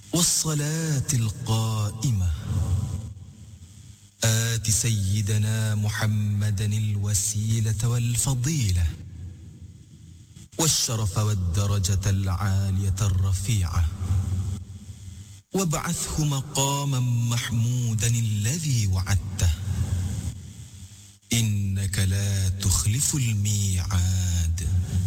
والصلاة القائمة آت سيدنا محمدا الوسيلة والفضيلة والشرف والدرجة العالية الرفيعة وابعثه مقاما محمودا الذي وعدته إنك لا تخلف الميعاد.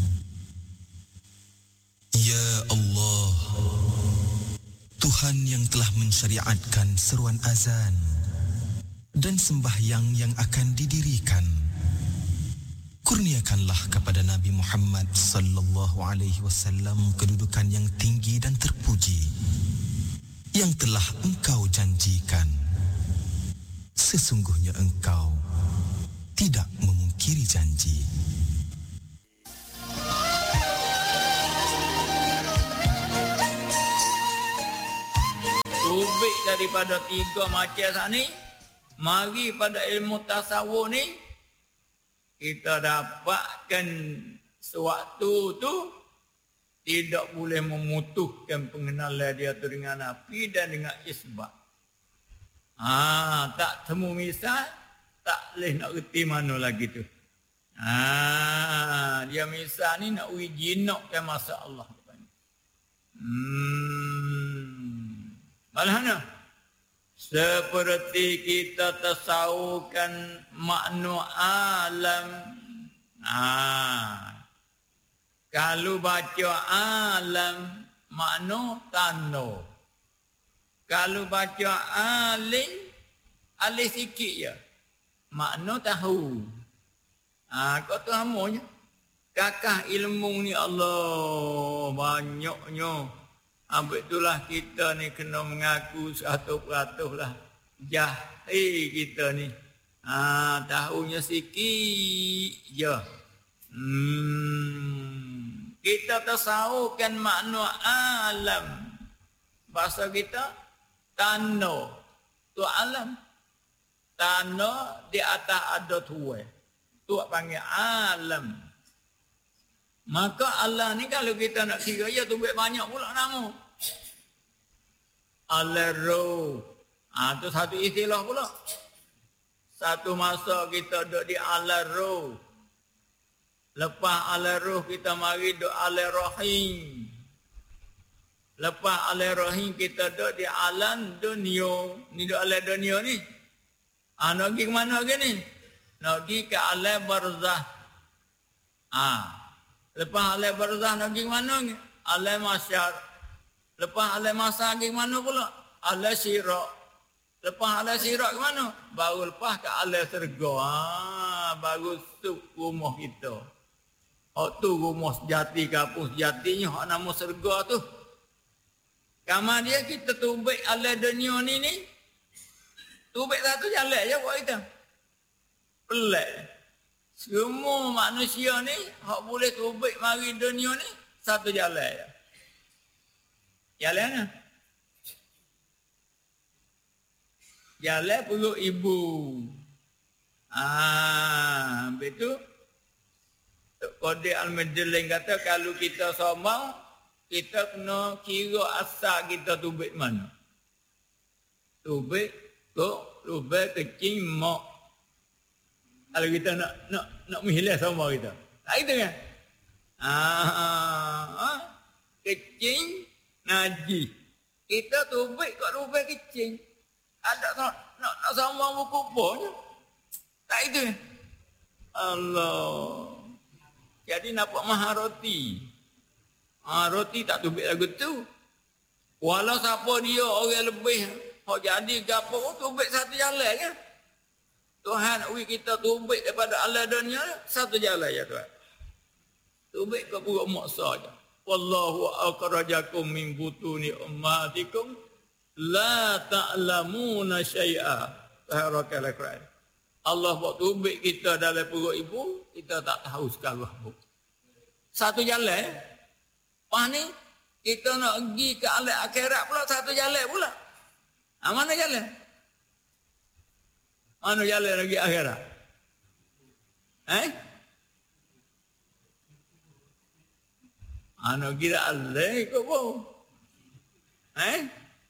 Ya Allah, Tuhan yang telah mensyariatkan seruan azan dan sembahyang yang akan didirikan, kurniakanlah kepada Nabi Muhammad sallallahu alaihi wasallam kedudukan yang tinggi dan terpuji yang telah Engkau janjikan. Sesungguhnya Engkau tidak memungkiri janji. Tubik daripada tiga macam ni, mari pada ilmu tasawuf ni, kita dapatkan sewaktu tu tidak boleh memutuskan pengenalan dia tu dengan nafi dan dengan isbat. Tak temu misal, tak boleh nak reti mana lagi tu. Dia misal ni nak uji nakkan masa Allah. Malahnya seperti kita tasawufkan makna alam. Kalau baca alam, makna tanah. Kalau baca alih sikit je, makna tahu. Kau tu hamunya. Kakak ilmu ni Allah banyaknya. Itulah kita ni kena mengaku 100% lah. Jahil kita ni. Tahunya sikit je. Kita tasawufkan makna alam. Bahasa kita, tanah. Tu alam. Tanah di atas ada tuai. Tu panggil alam. Maka Allah ni kalau kita nak kira, ya tu banyak pula nama. Al-Roh. Tu satu istilah pula. Satu masa kita duduk di Al-Roh. Lepas Al-Roh kita mari duduk Al-Rahim. Lepas Al-Rahim kita duduk di alam dunia. Ni duduk alam dunia ni. Nak pergi ke mana lagi ni? Nak pergi ke alam barzah. Lepas alam barzah nak pergi ke mana ni? Alam masyar. Lepas alam masyar pergi ke mana pula? Alam syirak. Lepas alam syirak ke mana? Baru lepas ke alam serga. Baru tu rumah kita. Tu rumah sejati, kampung sejatinya. Nama serga tu. Kamar dia kita tubik alam dunia ni. Tubik satu jalan je buat kita. Pelik. Semua manusia ni, hak boleh tubik mari dunia ni, satu jalan je. Jalan mana? Jalan perut ibu. Betul. Qadi Al-Majlis kata, kalau kita sombong, kita kena kira asal kita tubik mana. Tubik kecing mak. Kalau kita nak menghilang sama kita. Tak gitu kan? Kecing najis. Kita tubik kat tubik kecing. Ada nak sama buku pun. Tak itu kan? Allah. Jadi nampak mahal roti. Roti tak tubik lagu tu. Walau siapa dia orang lebih. Hak jadi gapo tubik satu jalan kan? Tuhan nak kita tubik daripada alam dunia satu jalan ya Tuhan. Tubik ke perut maksa je. Wallahu akhrajakum min butuni ummatikum la ta'lamuna syai'a. Taharakal Quran. Allah buat tubik kita dalam perut ibu, kita tak tahu sekarang pun. Satu jalan. Pas ni kita nak pergi ke alam akhirat pula satu jalan pula. Mana jalan? Mana jalan lagi akhirat? Ano kira Allah ko po?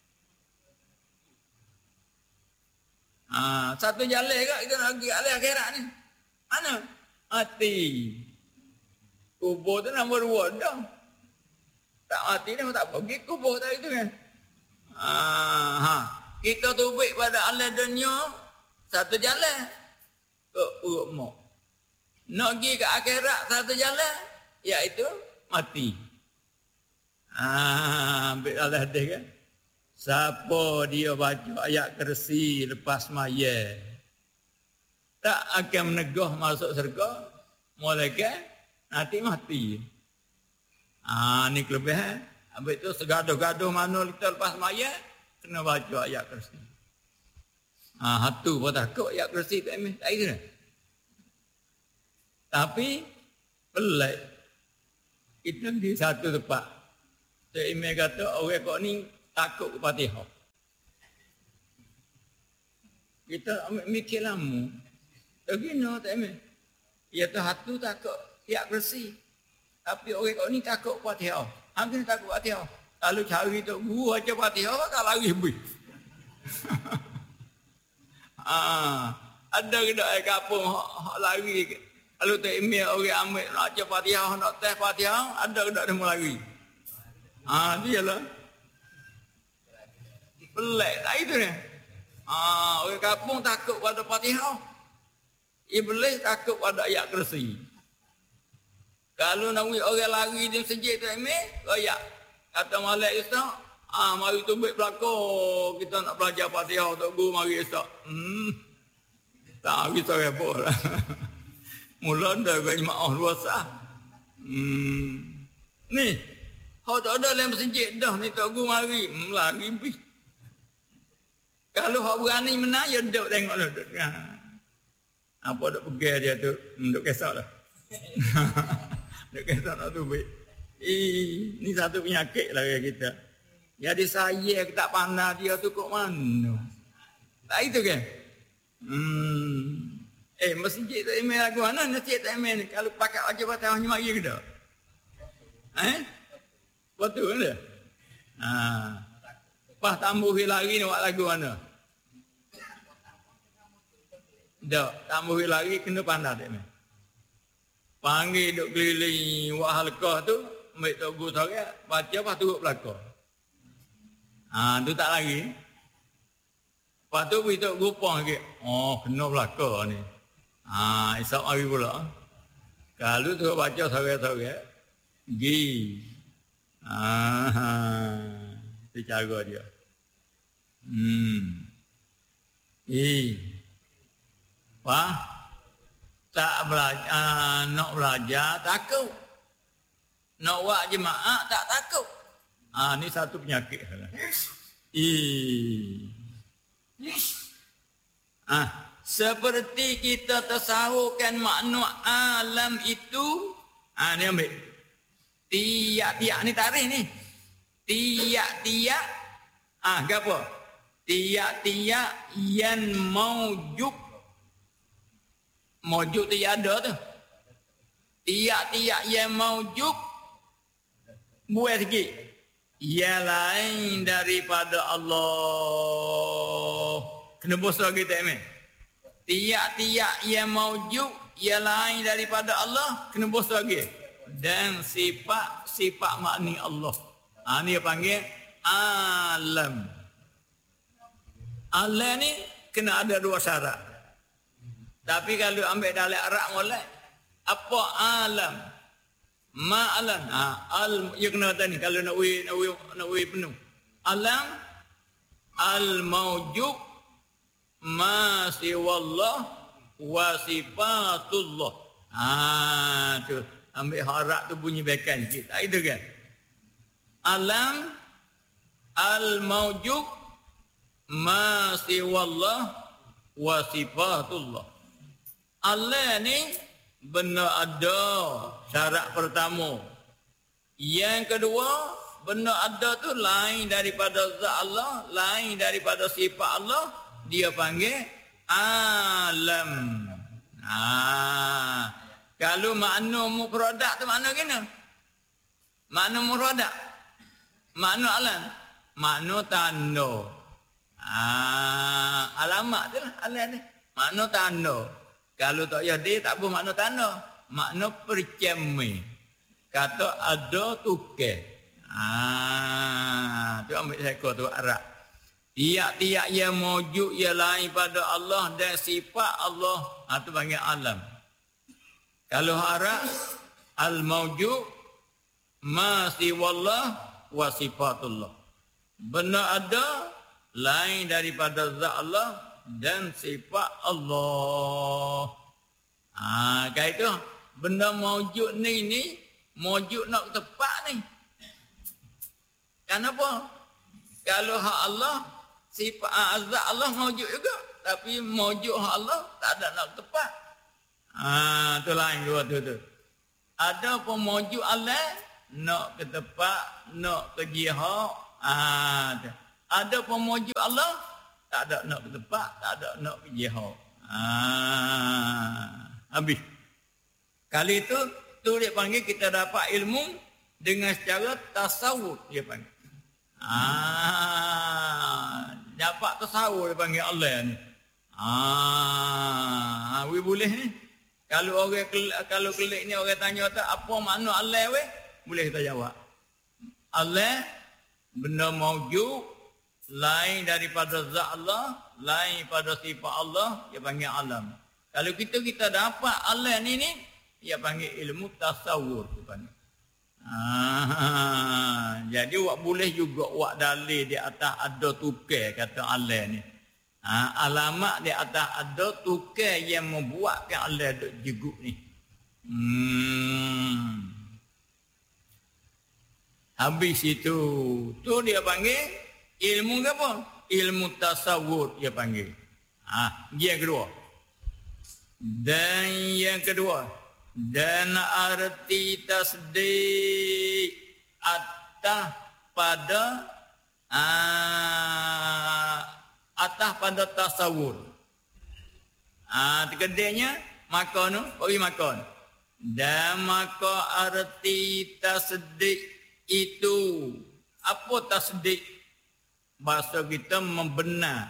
Satu jalan ke kita nak pergi alih akhirat ni. Mana? Hati. Kubur tu nombor 2 dah. Tak mati ni tak pergi kubur tadi tu kan. Kita tubik pada alam dunia satu jalan ke urut maut. Nak pergi ke akhirat satu jalan iaitu mati. Ambil Allah dia kan. Siapa dia baca ayat kursi lepas maya tak akan menegah masuk syurga, malaikat nanti mati. Ni kelebihan. Habis tu segaduh-gaduh mana kita lepas maya kena baca ayat kursi. Hatu pun takut ayat kursi tak ambil. Tak itu dah. Tapi pelik. Itu di satu tempat. Cik Imeh kata orang kau ni takut ke Fatihah. Kita ambil mikir lama. Begini tak ambil. Ia tu hatu takut ayat kursi. Tapi orang kau ni takut Fatihah. Hampir takut Fatihah. Kalau cari tu guru baca Fatihah tak lari habis. Ada ke tak kampung hak lari. Kalau tak email orang ambil nak baca Fatihah, nak test Fatihah, ada ke tak dia mau lari. Dia lah. Pelik tak itu ni. Orang kampung takut pada Fatihah. Iblis takut pada ayat kursi. Kalau nak orang lari di masjid tu royak. Kata Malik Ustaz, mari tubik belakang. Kita nak belajar Fatihah untuk guru mari Ustaz. Tak kita repot lah. Mula dah kat jemaah luasa. Ni, kau tak ada dalam masjid dah ni tak guru mari. Lari pergi. Kalau kau berani menang, ya duduk tengok lah. Apa duk pergi dia tu? Duk kesok lah. Duk kesok nak tubik. Ni satu penyakit lah kita. Jadi saya tak pandai dia tu kok mana. Tak itu kan? Masjid tak email lagu mana? Masjid tak email ni. Kalau pakai wajah Fatihah ni mari ke tak? Betul ke tak? Pas tambuhi lari ni buat lagu mana? Tak, tambuhi lari kena pandai tak email. Panggil duk keliling buat halkah tu. Ambil Tok Guru Tarik, baca lepas turut belakang. Tu tak lagi. Lepas tu pergi Tok Guru Pong lagi. Kena belakang ni. Isap hari pula. Kalau tu baca sore-sore, pergi. Itu cara dia. Tak belajar, nak belajar, takut. Nak buat jemaah tak takut. Ni satu penyakit. Seperti kita tasawurkan makna alam itu. Ni ambil. Tiap-tiap ni tarikh ni. Tiap-tiap. Apa? Tiap-tiap yang maujud. Maujud tiada tu. Tiap-tiap yang maujud. Buat sikit. Ia lain daripada Allah. Kena bosan kita ni. Tiap-tiap yang maujud. Ia lain daripada Allah. Kena bosan lagi. Dan sifat makni Allah. Ni dia panggil alam. Alam ni kena ada 2 syarat. Tapi kalau ambil dalam Arab mulai. Apa alam? Ma'alam. Ya kena kata ni. Kalau nak wui penuh. Alam. Al-mawjuk. Ma siwallah. Wa sifatullah. Tu. Ambil harap tu bunyi bekan sikit. Tak itu kan? Alam. Al-mawjuk. Ma siwallah. Wa sifatullah. Allah ni. Benda ada syarat pertama. Yang kedua, benda ada tu lain daripada zat Allah, lain daripada sifat Allah, dia panggil alam. Kalau makna mufradat tu makna kena? Makna mufradat. Makna alam. Makna tanda. Alamat tu lah Allah ni. Makna tanda. Kalau tak ya dia tak apa makna tanda. Makna percamai. Kata ada tukar. Tu ambil seka tu Arab. Tiap-tiap yang mawjud yang lain pada Allah dan sifat Allah. Tu panggil alam. Kalau Arab al-mawjud ma siwallah wa sifatullah. Benar ada lain daripada zat Allah dan sifat Allah. Kayak itu benda mawjud ni mawjud nak tepat ni. Kenapa? Kalau hak Allah sifat zat Allah mawjud juga, tapi mawjud hak Allah tak ada nak tepat. Tu lain dua tu. Ada pemawjud Allah nak ke tepat, nak ke jihad. Ada pemawjud Allah tak ada nak ke tepat, tak ada nak ke jihad. Habis. Kali itu tu dia panggil kita dapat ilmu dengan secara tasawuf dia panggil. Dapat tasawuf dia panggil Allah ni. Boleh ni. Kalau klik ni orang tanya tak apa makna Allah weh, boleh kita jawab. Allah benda mawjud lain daripada zat Allah, lain pada sifat Allah, dia panggil alam. Kalau kita dapat Allah ni dia panggil ilmu tasawur dia panggil. Jadi awak boleh juga awak dalil di atas ada tukar kata Allah ni. Alamat di atas ada tukar yang membuatkan Allah duk jegut ni. Habis itu, tu dia panggil ilmu apa? Ilmu tasawur dia panggil. Yang kedua. Dan yang kedua, dan arti tasdik atas pada tasawur. Kedainya makan, pergi makan. Dan maka arti tasdik itu, apa tasdik? Bahasa kita membenar.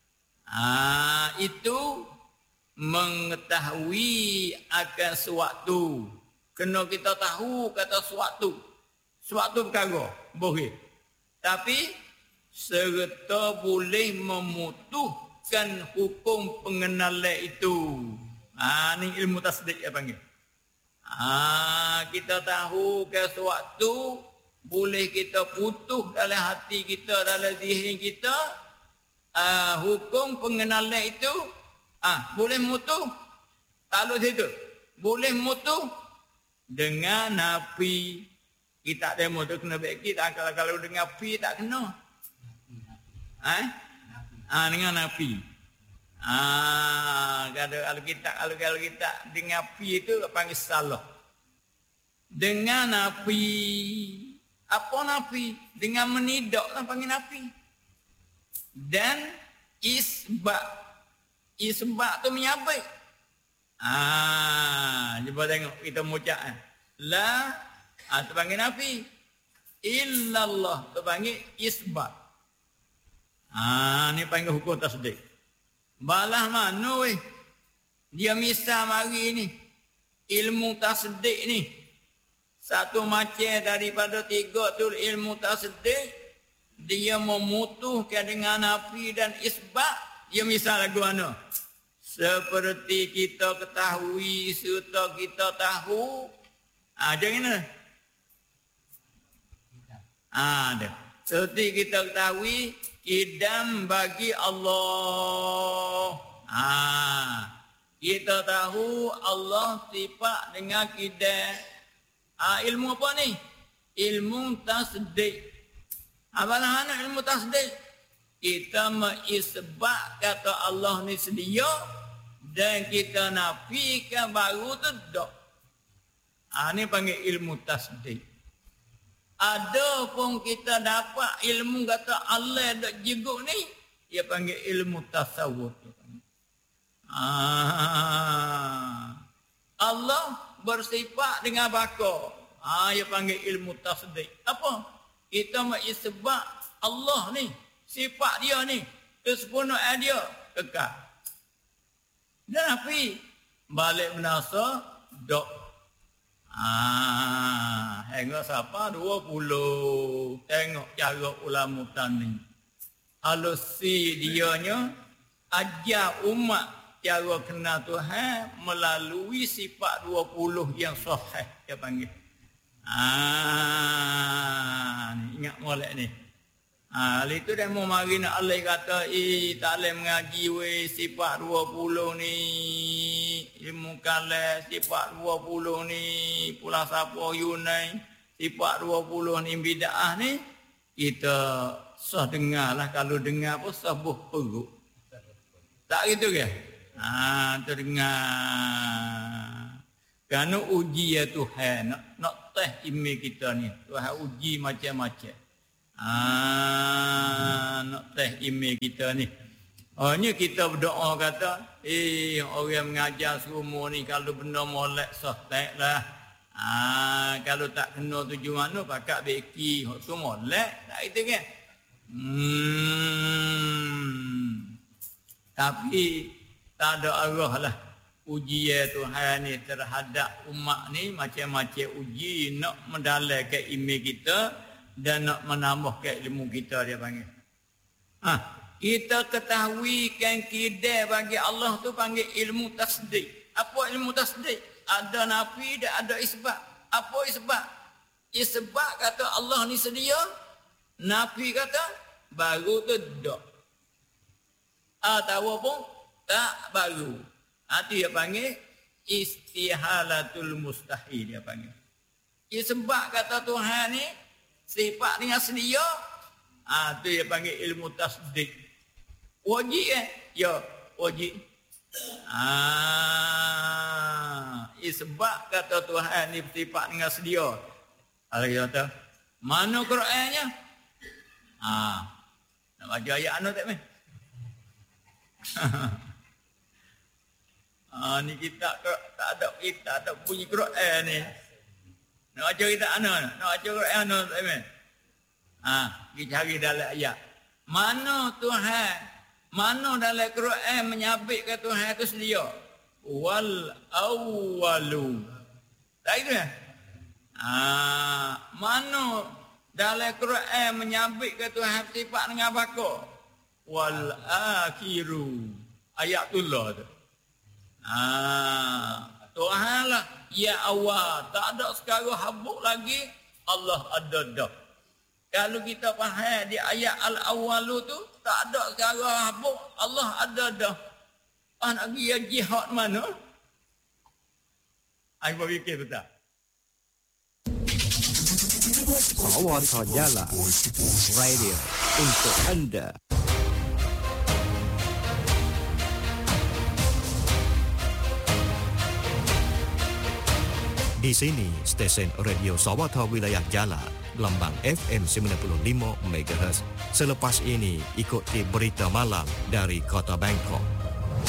Itu mengetahui akan suatu. Kena kita tahu kata suatu. Suatu perkara, boleh. Tapi serta boleh memutuskan hukum pengenalan itu. Ini ilmu tasdik dia panggil. Kita tahu ke suatu, boleh kita putus dalam hati kita, dalam zihn kita, hukum pengenalan itu, boleh mutuh. Kalau situ, boleh mutuh dengan api. Kita ada mutuh kena baik kita, kalau dengan api tak kena. Dengan api. Kalau kita dengan api itu panggil salah. Dengan api. Apa napi? Dengan menidak lah panggil napi. Dan isbak. Isbak tu menyabik. Cuba tengok kita mucak. La, tu panggil napi. Illallah, tu panggil isbak. Ni panggil hukum tasdik. Balah mana weh? Dia misal mari ni. Ilmu tasdik ni. Satu macam daripada tiga tu ilmu tasdik. Dia memutuhkan dengan api dan isbak. Dia misal lagu mana? Seperti kita ketahui, serta kita tahu. Jangan mana? Ada. Seperti kita ketahui, idam bagi Allah. Kita tahu Allah sifat dengan kidam. Ilmu apa ni? Ilmu tasdik. Apalah ilmu tasdik? Kita mengisbat kata Allah ni sedia dan kita nafikan baru tu tak. Ni panggil ilmu tasdik. Ada pun kita dapat ilmu kata Allah dak jegut ni, dia panggil ilmu tasawuf. Allah bersifat dengan bakar. Dia panggil ilmu tasdik. Apa? Kita mengisbat Allah ni, sifat dia ni. tu sepenuh dia kekal. Dan Nabi balik menasa dok. Hingga siapa 20. Tengok cara ulama tani. Alusi dianya ajar umat cara kenal Tuhan melalui sifat 20 yang sahih dia panggil. Ingat molek ni. Itu dia mau mari nak alih kata, tak boleh mengaji weh sifat 20 ni. Ilmu kalam sifat 20 ni. Pula siapa Yunai sifat 20 ni bid'ah ni. Kita sah dengar lah. Kalau dengar pun sah buh perut. Tak gitu ke? Terdengar. Kerana uji ya Tuhan. Nak teh iman kita ni. Tuhan uji macam-macam. Nak teh iman kita ni. Hanya kita berdoa kata, orang mengajar semua ni kalau benda molek sah tak lah. Kalau tak kena tuju mana pakat beki. Tu molek. Tak itu kan? Tapi tak ada arah lah. Ujian Tuhan ni terhadap umat ni macam-macam uji nak mendalaikan iman kita dan nak menambahkan ilmu kita dia panggil. Kita ketahui kan kidai bagi Allah tu panggil ilmu tasdik. Apa ilmu tasdik? Ada nafi dan ada isbat. Apa isbat? Isbat kata Allah ni sedia. Nafi kata baru tu dak. Tahu pun tak baru. Itu dia panggil istihalatul mustahil dia panggil. Sebab kata Tuhan ni sifat ni sedia. Itu dia panggil ilmu tasdik. Wajib ya, wajib. Sebab kata Tuhan ni sifat ni sedia. Kalau kita kata, mana Qurannya? Nak baca ayat anu tak meh? Ni kita tak ada bunyi Quran ni. Nak baca kita anu, nak baca Quran anu tak meh? Kita cari dalam ayat. Mana Tuhan, mana dalam Quran menyabit ke Tuhan itu sedia? Wal awwalu. Tak itu ya? Mana dalam Quran menyabit ke Tuhan sifat dengan apa? Wal akhiru. Ayatullah tu. Tuhan lah ya awal. Tak ada sekarang habuk lagi. Allah ada dah. Kalau kita faham di ayat al-awwalu tu tak ada sekarang habuk. Allah ada dah. Nak pergi jihad mana? Aku fikir betul. Sawata Jala Radio untuk anda. Di sini stesen radio Sawata Wilayah Jala, gelombang FM 95 MHz. Selepas ini ikuti berita malam dari Kota Bangkok.